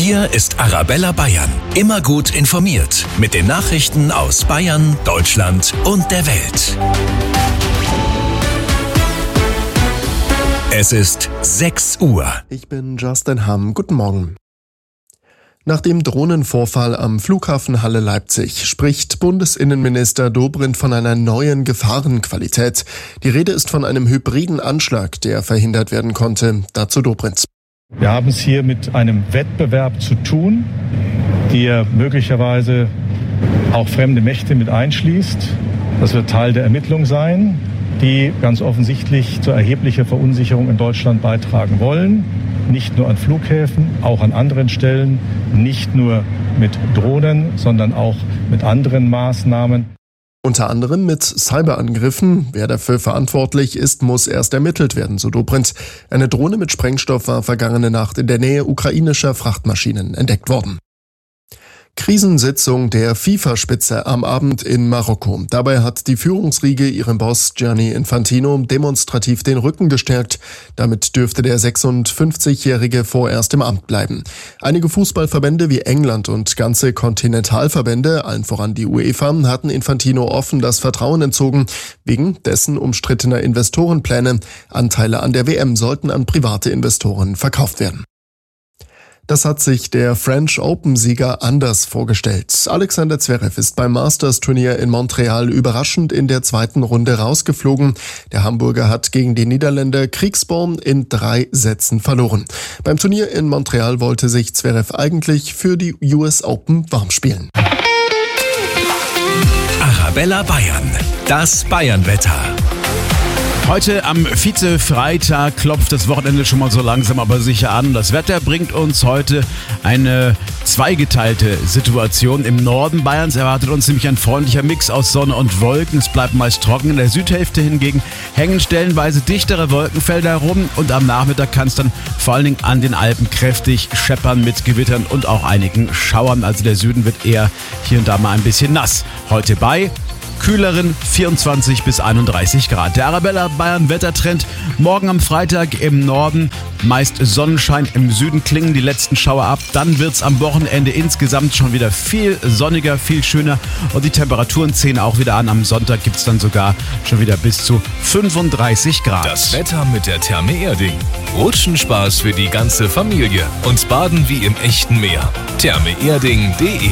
Hier ist Arabella Bayern. Immer gut informiert mit den Nachrichten aus Bayern, Deutschland und der Welt. Es ist 6 Uhr. Ich bin Justin Hamm. Guten Morgen. Nach dem Drohnenvorfall am Flughafen Halle-Leipzig spricht Bundesinnenminister Dobrindt von einer neuen Gefahrenqualität. Die Rede ist von einem hybriden Anschlag, der verhindert werden konnte. Dazu Dobrindt. Wir haben es hier mit einem Wettbewerb zu tun, der möglicherweise auch fremde Mächte mit einschließt. Das wird Teil der Ermittlung sein, die ganz offensichtlich zu erheblicher Verunsicherung in Deutschland beitragen wollen. Nicht nur an Flughäfen, auch an anderen Stellen, nicht nur mit Drohnen, sondern auch mit anderen Maßnahmen. Unter anderem mit Cyberangriffen. Wer dafür verantwortlich ist, muss erst ermittelt werden, so Dobrindt. Eine Drohne mit Sprengstoff war vergangene Nacht in der Nähe ukrainischer Frachtmaschinen entdeckt worden. Krisensitzung der FIFA-Spitze am Abend in Marokko. Dabei hat die Führungsriege ihrem Boss Gianni Infantino demonstrativ den Rücken gestärkt. Damit dürfte der 56-Jährige vorerst im Amt bleiben. Einige Fußballverbände wie England und ganze Kontinentalverbände, allen voran die UEFA, hatten Infantino offen das Vertrauen entzogen, wegen dessen umstrittener Investorenpläne. Anteile an der WM sollten an private Investoren verkauft werden. Das hat sich der French Open-Sieger anders vorgestellt. Alexander Zverev ist beim Masters-Turnier in Montreal überraschend in der zweiten Runde rausgeflogen. Der Hamburger hat gegen den Niederländer Kriegsborn in 3 Sätzen verloren. Beim Turnier in Montreal wollte sich Zverev eigentlich für die US Open warm spielen. Arabella Bayern, das Bayernwetter. Heute am Vize-Freitag klopft das Wochenende schon mal so langsam aber sicher an. Das Wetter bringt uns heute eine zweigeteilte Situation. Im Norden Bayerns erwartet uns nämlich ein freundlicher Mix aus Sonne und Wolken. Es bleibt meist trocken. In der Südhälfte hingegen hängen stellenweise dichtere Wolkenfelder herum. Und am Nachmittag kann es dann vor allen Dingen an den Alpen kräftig scheppern mit Gewittern und auch einigen Schauern. Also der Süden wird eher hier und da mal ein bisschen nass. Heute bei kühleren 24 bis 31 Grad. Der Arabella Bayern Wettertrend morgen am Freitag im Norden. Meist Sonnenschein, im Süden klingen die letzten Schauer ab. Dann wird's am Wochenende insgesamt schon wieder viel sonniger, viel schöner. Und die Temperaturen ziehen auch wieder an. Am Sonntag gibt's dann sogar schon wieder bis zu 35 Grad. Das Wetter mit der Therme Erding. Rutschenspaß für die ganze Familie. Und Baden wie im echten Meer. thermeerding.de.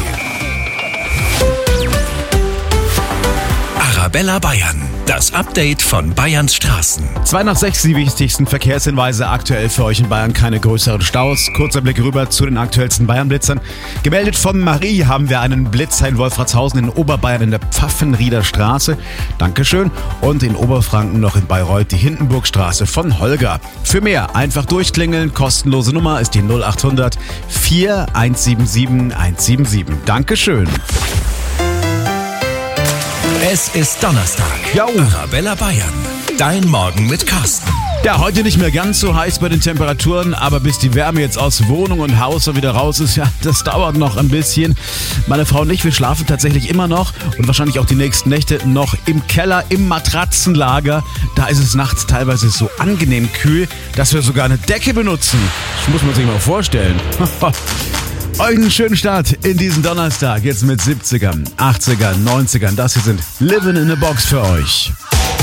Arabella Bayern, das Update von Bayerns Straßen. 2 nach 6, die wichtigsten Verkehrshinweise aktuell für euch in Bayern. Keine größeren Staus. Kurzer Blick rüber zu den aktuellsten Bayern-Blitzern. Gemeldet von Marie haben wir einen Blitzer in Wolfratshausen in Oberbayern in der Pfaffenrieder Straße. Dankeschön. Und in Oberfranken noch in Bayreuth die Hindenburgstraße von Holger. Für mehr einfach durchklingeln. Kostenlose Nummer ist die 0800 4177 177. Dankeschön. Es ist Donnerstag. Jo. Arabella Bayern, dein Morgen mit Carsten. Ja, heute nicht mehr ganz so heiß bei den Temperaturen, aber bis die Wärme jetzt aus Wohnung und Haus wieder raus ist, ja, das dauert noch ein bisschen. Meine Frau und ich, wir schlafen tatsächlich immer noch und wahrscheinlich auch die nächsten Nächte noch im Keller, im Matratzenlager. Da ist es nachts teilweise so angenehm kühl, dass wir sogar eine Decke benutzen. Das muss man sich mal vorstellen. Euch einen schönen Start in diesen Donnerstag, jetzt mit 70ern, 80ern, 90ern. Das hier sind Living in a Box für euch.